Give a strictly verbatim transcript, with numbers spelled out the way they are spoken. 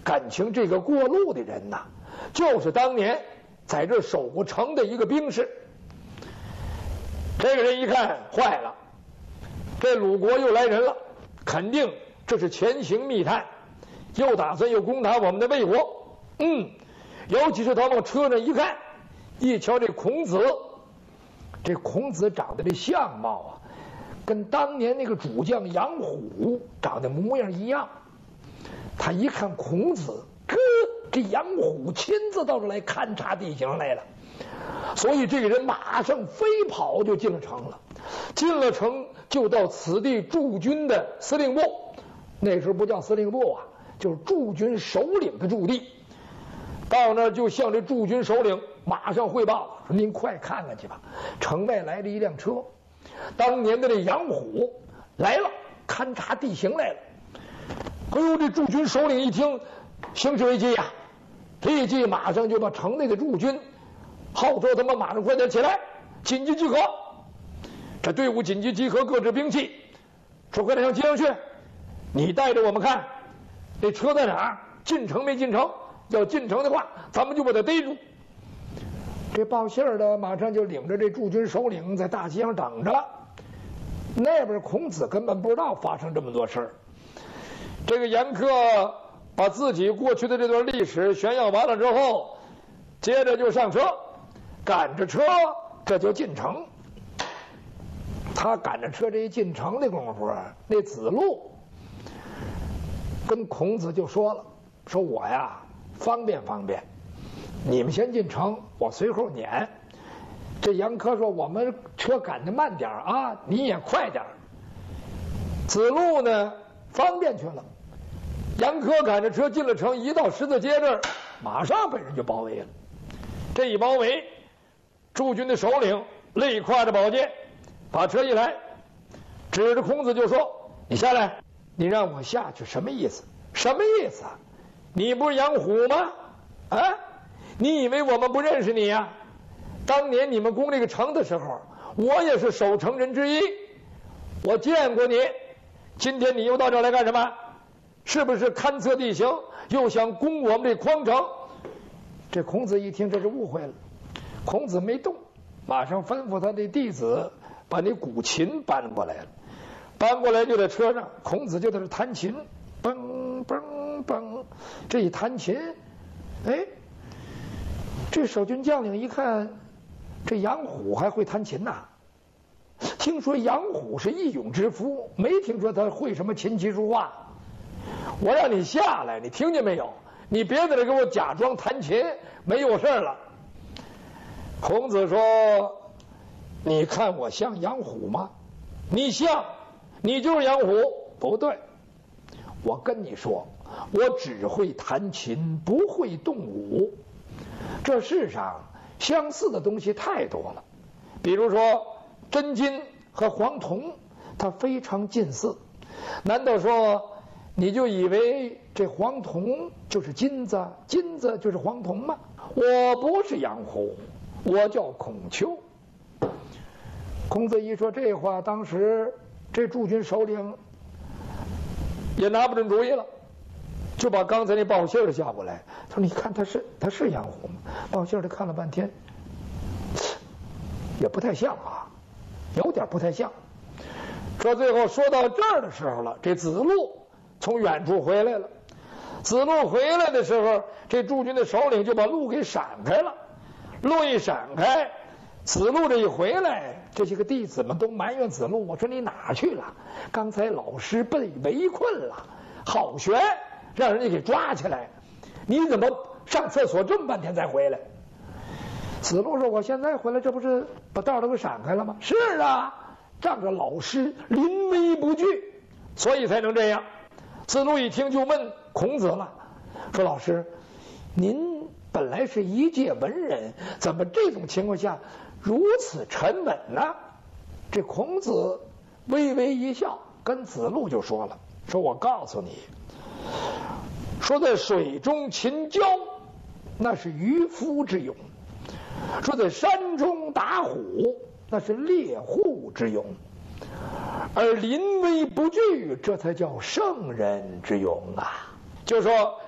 感情这个过路的人呐，就是当年在这守过城的一个兵士。这个人一看坏了，这鲁国又来人了，肯定这是前行密探，又打算又攻打我们的魏国。嗯，尤其是他往车上一看，一瞧这孔子，这孔子长得这相貌啊，跟当年那个主将杨虎长得模样一样。他一看孔子，哥，这杨虎亲自到这来勘察地形来了，所以这个人马上飞跑就进了城了。进了城就到此地驻军的司令部，那时候不叫司令部啊，就是驻军首领的驻地。到那儿就向这驻军首领马上汇报，说您快看看去吧，城外来了一辆车，当年的这杨虎来了，勘察地形来了。哎呦，这驻军首领一听，形势危机呀，立即马上就把城内的驻军号召他们马上快点起来，紧急集合。这队伍紧急集合，各置兵器，说快点向街上去，你带着我们看这车在哪儿，进城没进城，要进城的话咱们就把他逮住。这报信儿的马上就领着这驻军首领在大街上等着。那边孔子根本不知道发生这么多事儿。这个严克把自己过去的这段历史炫耀完了之后，接着就上车，赶着车这就进城。他赶着车这一进城的功夫啊，那子路跟孔子就说了，说我呀方便方便，你们先进城，我随后撵。这杨科说我们车赶得慢点啊，你也快点。子路呢方便去了，杨科赶着车进了城，一到十字街这儿，马上被人就包围了。这一包围，驻军的首领立挎着宝剑，把车一来，指着孔子就说：“你下来，你让我下去什么意思？什么意思啊？你不是杨虎吗？啊，你以为我们不认识你呀？当年你们攻这个城的时候，我也是守城人之一，我见过你。今天你又到这儿来干什么？是不是勘测地形，又想攻我们这匡城？”这孔子一听这是误会了，孔子没动，马上吩咐他的弟子把那古琴搬过来了，搬过来就在车上，孔子就在这弹琴，嘣嘣嘣，这一弹琴，哎，这守军将领一看，这杨虎还会弹琴呐。听说杨虎是义勇之夫，没听说他会什么琴棋书画。我让你下来，你听见没有？你别在这给我假装弹琴，没有事了。孔子说：“你看我像杨虎吗？你像，你就是杨虎。不对，我跟你说，我只会弹琴，不会动武。这世上相似的东西太多了，比如说真金和黄铜，它非常近似。难道说你就以为这黄铜就是金子，金子就是黄铜吗？我不是杨虎，我叫孔丘。”孔子一说这话，当时这驻军首领也拿不准主意了，就把刚才那报信的叫过来，他说：“你看他是他是杨虎吗？”报信的看了半天，也不太像啊，有点不太像。说最后说到这儿的时候了，这子路从远处回来了。子路回来的时候，这驻军的首领就把路给闪开了。路一闪开，子路这一回来，这些个弟子们都埋怨子路，我说你哪去了？刚才老师被围困了，好悬，让人家给抓起来，你怎么上厕所这么半天才回来？子路说：“我现在回来，这不是把道都给闪开了吗？”是啊，仗着老师临危不惧，所以才能这样。子路一听就问孔子了，说：“老师，您本来是一介文人，怎么这种情况下如此沉稳呢？”这孔子微微一笑，跟子路就说了：“说我告诉你，说在水中擒蛟，那是渔夫之勇；说在山中打虎，那是猎户之勇。而临危不惧，这才叫圣人之勇啊！”就说